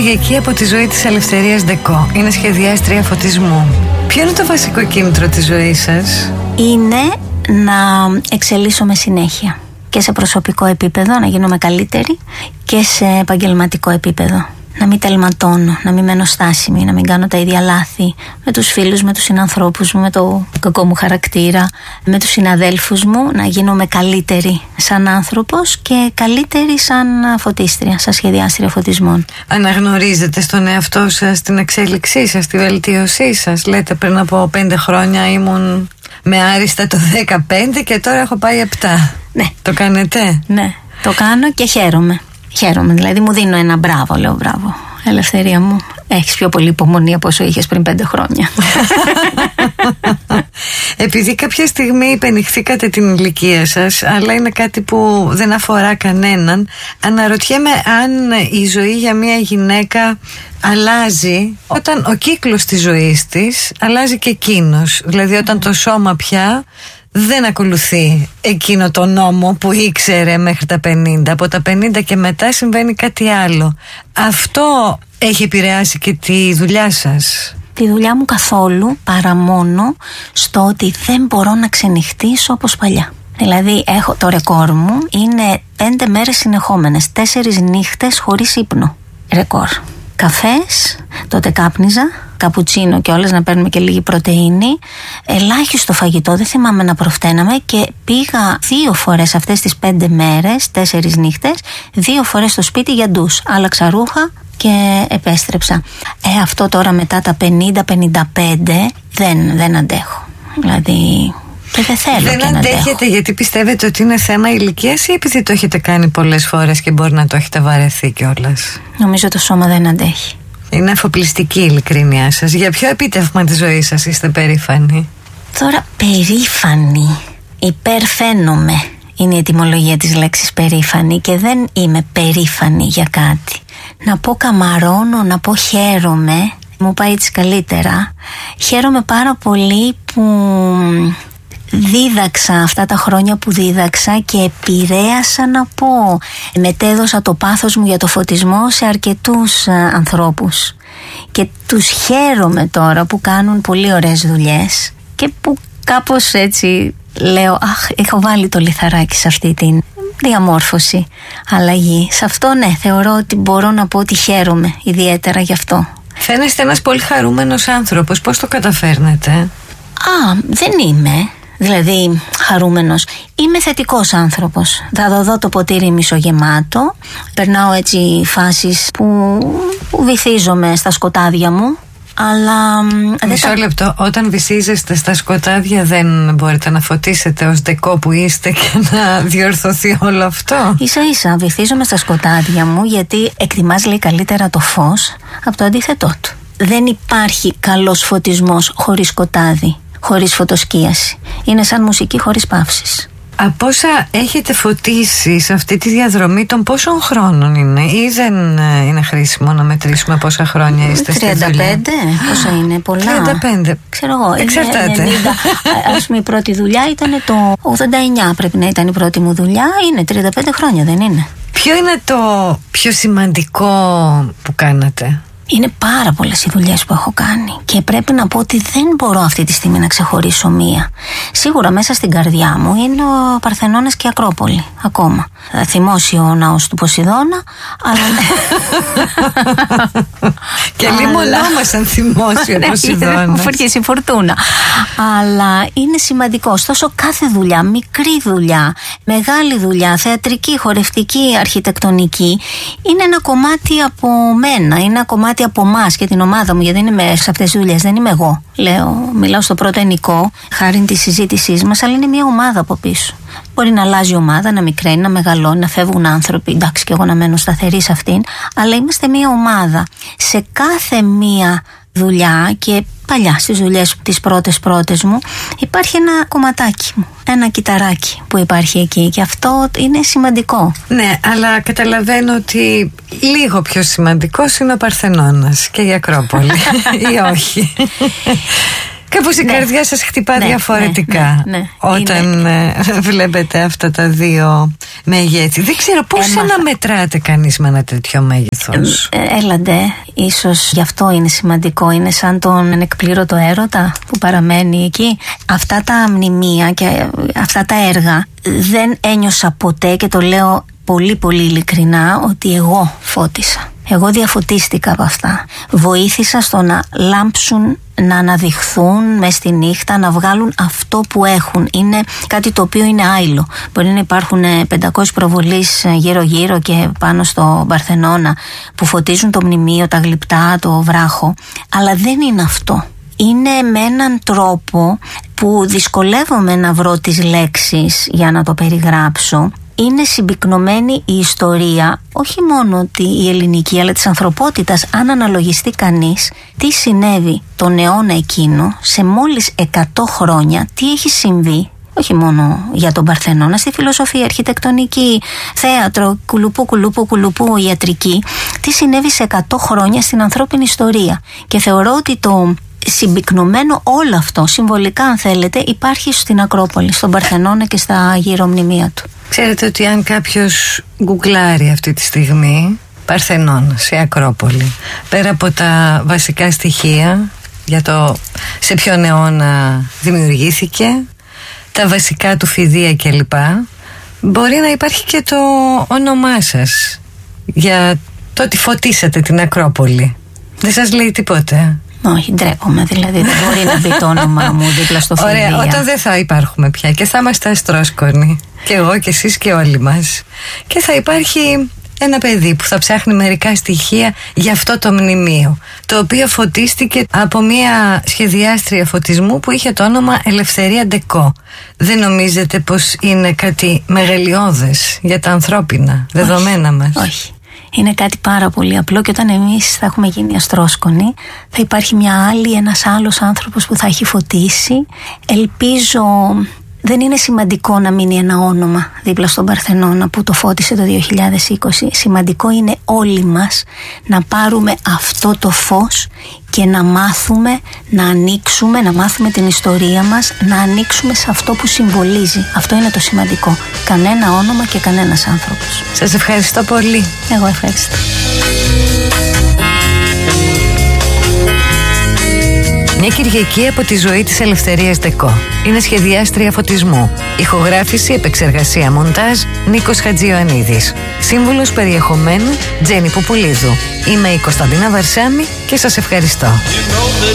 Κυριακή από τη ζωή της Ελευθερίας Ντεκό. Είναι σχεδιάστρια φωτισμού. Ποιο είναι το βασικό κίνητρο της ζωής σας? Είναι να εξελίσσομαι συνέχεια. Και σε προσωπικό επίπεδο, να γίνομαι καλύτερη, και σε επαγγελματικό επίπεδο. Να μην τελματώνω, να μην μένω στάσιμη, να μην κάνω τα ίδια λάθη με τους φίλους, με τους συνανθρώπους μου, με το κακό μου χαρακτήρα, με τους συναδέλφους μου. Να γίνομαι καλύτερη σαν άνθρωπος και καλύτερη σαν φωτίστρια, σαν σχεδιάστρια φωτισμών. Αναγνωρίζετε στον εαυτό σας την εξέλιξή σας, τη βελτίωσή σας? Λέτε, πριν από 5 χρόνια ήμουν με άριστα το 15 και τώρα έχω πάει 7. Ναι. Το κάνετε? Ναι, το κάνω και χαίρομαι. Χαίρομαι, δηλαδή μου δίνω ένα μπράβο, λέω μπράβο. Ελευθερία μου, έχεις πιο πολύ υπομονή από όσο είχες πριν 5 χρόνια. Επειδή κάποια στιγμή υπενηχθήκατε την ηλικία σας, αλλά είναι κάτι που δεν αφορά κανέναν, αναρωτιέμαι αν η ζωή για μια γυναίκα αλλάζει όταν ο κύκλος της ζωής της αλλάζει και εκείνος. Δηλαδή όταν το σώμα πια δεν ακολουθεί εκείνο το νόμο που ήξερε μέχρι τα 50. Από τα 50 και μετά συμβαίνει κάτι άλλο. Αυτό έχει επηρεάσει και τη δουλειά σας? Τη δουλειά μου καθόλου, παρά μόνο στο ότι δεν μπορώ να ξενυχτήσω όπως παλιά. Δηλαδή έχω το ρεκόρ μου, είναι 5 μέρες συνεχόμενες, 4 νύχτες χωρίς ύπνο. Ρεκόρ. Καφές, τότε κάπνιζα, καπουτσίνο και όλες, να παίρνουμε και λίγη πρωτεΐνη, ελάχιστο φαγητό, δεν θυμάμαι να προφταίναμε, και πήγα 2 φορές αυτές τις 5 μέρες, 4 νύχτες, 2 φορές στο σπίτι για ντους, άλλαξα ρούχα και επέστρεψα. Αυτό τώρα μετά τα 50-55 δεν αντέχω, δηλαδή... Και δεν θέλω. Δεν αντέχετε γιατί πιστεύετε ότι είναι θέμα ηλικίας ή επειδή το έχετε κάνει πολλές φορές και μπορεί να το έχετε βαρεθεί κιόλας? Νομίζω το σώμα δεν αντέχει. Είναι αφοπλιστική η ειλικρίνειά σας. Για ποιο επίτευγμα της ζωής σας είστε περήφανοι? Τώρα, περήφανη, υπερφαίνομαι είναι η ετυμολογία της λέξης περήφανη, και δεν είμαι περήφανη για κάτι. Να πω καμαρώνω, να πω χαίρομαι, μου πάει έτσι καλύτερα. Χαίρομαι πάρα πολύ που δίδαξα αυτά τα χρόνια που δίδαξα και επηρέασα, να πω, μετέδωσα το πάθος μου για το φωτισμό σε αρκετούς ανθρώπους, και τους χαίρομαι τώρα που κάνουν πολύ ωραίες δουλειές και που κάπως έτσι λέω, αχ, έχω βάλει το λιθαράκι σε αυτή την διαμόρφωση, αλλαγή. Σε αυτό ναι, θεωρώ ότι μπορώ να πω ότι χαίρομαι ιδιαίτερα γι' αυτό. Φαίνεστε ένας πολύ χαρούμενος άνθρωπος. Πώς το καταφέρνετε? Δεν είμαι δηλαδή χαρούμενος. Είμαι θετικός άνθρωπος. Θα δω το ποτήρι μισογεμάτο. Περνάω έτσι φάσεις που βυθίζομαι στα σκοτάδια μου. Αλλά μισό λεπτό, όταν βυσίζεστε στα σκοτάδια δεν μπορείτε να φωτίσετε ως Ντεκό που είστε και να διορθωθεί όλο αυτό? Ίσα ίσα βυθίζομαι στα σκοτάδια μου, γιατί εκτιμάς, λέει, καλύτερα το φως από το αντίθετό του. Δεν υπάρχει καλός φωτισμός χωρίς σκοτάδι, χωρίς φωτοσκίαση. Είναι σαν μουσική χωρίς παύσεις. Από όσα έχετε φωτίσει σε αυτή τη διαδρομή, των πόσων χρόνων είναι, ή δεν είναι χρήσιμο να μετρήσουμε πόσα χρόνια είστε στη δουλειά? 35, πόσα είναι, πολλά. 35. Ξέρω εγώ. Εξαρτάται. Ας πούμε η πρώτη δουλειά ήταν το 89, πρέπει να ήταν η πρώτη μου δουλειά. Είναι 35 χρόνια, δεν είναι? Ποιο είναι το πιο σημαντικό που κάνατε? Είναι πάρα πολλές οι δουλειές που έχω κάνει και πρέπει να πω ότι δεν μπορώ αυτή τη στιγμή να ξεχωρίσω μία. Σίγουρα μέσα στην καρδιά μου είναι ο Παρθενώνας και η Ακρόπολη ακόμα. Θυμώσει ο ναός του Ποσειδώνα, αλλά... Και λιμονόμασαν θυμώσει ο Ποσειδώνα. Μου φέρχεσαι η φορτούνα. Αλλά είναι σημαντικό. Ωστόσο κάθε δουλειά, μικρή δουλειά, μεγάλη δουλειά, θεατρική, χορευτική, αρχιτεκτονική, είναι ένα κομμάτι από μένα, είναι ένα κομμάτι από εμάς και την ομάδα μου, γιατί δεν είμαι σε αυτές τις δουλειές, δεν είμαι εγώ. Μιλάω στο πρώτο ενικό, χάρη τη συζήτησή μας, αλλά είναι μια ομάδα από πίσω. Μπορεί να αλλάζει η ομάδα, να μικραίνει, να μεγαλώνει, να φεύγουν άνθρωποι, εντάξει, και εγώ να μένω σταθερή σε αυτήν, αλλά είμαστε μια ομάδα. Σε κάθε μια δουλειά, και παλιά στις δουλειές τις πρώτες μου, υπάρχει ένα κομματάκι μου, ένα κυταράκι που υπάρχει εκεί, και αυτό είναι σημαντικό. Ναι, αλλά καταλαβαίνω ότι λίγο πιο σημαντικός είναι ο Παρθενώνας και η Ακρόπολη ή όχι? Κάπως η καρδιά σας χτυπά διαφορετικά όταν βλέπετε αυτά τα δύο μεγέθη. Δεν ξέρω πώς αναμετράτε κανείς με ένα τέτοιο μέγεθος. Έλαντε, ίσως γι' αυτό είναι σημαντικό. Είναι σαν τον ανεκπλήρωτο έρωτα που παραμένει εκεί. Αυτά τα μνημεία και αυτά τα έργα δεν ένιωσα ποτέ, και το λέω πολύ πολύ ειλικρινά, ότι εγώ φώτισα. Εγώ διαφωτίστηκα από αυτά. Βοήθησα στο να λάμψουν, να αναδειχθούν μες στη νύχτα, να βγάλουν αυτό που έχουν. Είναι κάτι το οποίο είναι άειλο. Μπορεί να υπάρχουν 500 προβολείς γύρω-γύρω και πάνω στο Παρθενώνα που φωτίζουν το μνημείο, τα γλυπτά, το βράχο, αλλά δεν είναι αυτό. Είναι με έναν τρόπο που δυσκολεύομαι να βρω τις λέξεις για να το περιγράψω. Είναι συμπυκνωμένη η ιστορία, όχι μόνο η ελληνική, αλλά της ανθρωπότητας. Αν αναλογιστεί κανείς τι συνέβη τον αιώνα εκείνο, σε μόλις 100 χρόνια, τι έχει συμβεί, όχι μόνο για τον Παρθενώνα, στη φιλοσοφία, αρχιτεκτονική, θέατρο, κουλουπού, ιατρική, τι συνέβη σε 100 χρόνια στην ανθρώπινη ιστορία. Και θεωρώ ότι το συμπυκνωμένο όλο αυτό, συμβολικά αν θέλετε, υπάρχει στην Ακρόπολη, στον Παρθενώνα και στα γύρω μνημεία του. Ξέρετε ότι αν κάποιος γκουγκλάρει αυτή τη στιγμή Παρθενώνα σε Ακρόπολη, πέρα από τα βασικά στοιχεία για το σε ποιον αιώνα δημιουργήθηκε, τα βασικά του φηδεία κλπ, μπορεί να υπάρχει και το όνομά σας για το ότι φωτίσατε την Ακρόπολη. Δεν σας λέει τίποτε? Όχι, ντρέπομαι, δηλαδή δεν μπορεί να μπει το όνομά μου δίπλα στο φηδεία. Ωραία, όταν δεν θα υπάρχουμε πια και θα είμαστε αστρόσκονοι, και εγώ και εσείς και όλοι μας, και θα υπάρχει ένα παιδί που θα ψάχνει μερικά στοιχεία για αυτό το μνημείο, το οποίο φωτίστηκε από μια σχεδιάστρια φωτισμού που είχε το όνομα Ελευθερία Ντεκό. Δεν νομίζετε πως είναι κάτι μεγαλειώδες για τα ανθρώπινα δεδομένα μας? Όχι. Είναι κάτι πάρα πολύ απλό, και όταν εμείς θα έχουμε γίνει αστρόσκονοι, θα υπάρχει μια άλλη, ένας άλλος άνθρωπος που θα έχει φωτίσει. Ελπίζω δεν είναι σημαντικό να μείνει ένα όνομα δίπλα στον Παρθενώνα που το φώτισε το 2020. Σημαντικό είναι όλοι μας να πάρουμε αυτό το φως και να μάθουμε, να ανοίξουμε, να μάθουμε την ιστορία μας, να ανοίξουμε σε αυτό που συμβολίζει. Αυτό είναι το σημαντικό. Κανένα όνομα και κανένας άνθρωπος. Σας ευχαριστώ πολύ. Εγώ ευχαριστώ. Μια Κυριακή από τη ζωή της Ελευθερίας Ντεκό. Είναι σχεδιάστρια φωτισμού. Ηχογράφηση, επεξεργασία, μοντάζ, Νίκος Χατζιωαννίδης. Σύμβουλος περιεχομένου, Τζένι Πουπουλίδου. Είμαι η Κωνσταντίνα Βαρσάμι και σας ευχαριστώ.